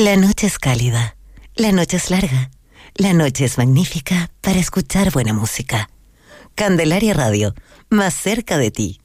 La noche es cálida, la noche es larga, la noche es magnífica para escuchar buena música. Candelaria Radio, más cerca de ti.